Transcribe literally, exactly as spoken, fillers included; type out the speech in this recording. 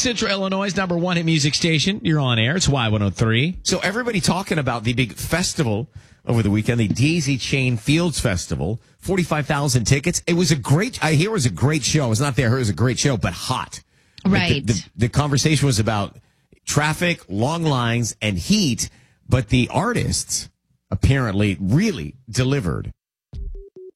Central Illinois' number one hit music station. You're on air. It's Y one oh three. So everybody talking about the big festival over the weekend, the Daisy Chain Fields Festival, forty-five thousand tickets. It was a great, I hear it was a great show. I was not there. I heard it was a great show, but hot. Right. The, the, the conversation was about traffic, long lines, and heat, but the artists apparently really delivered.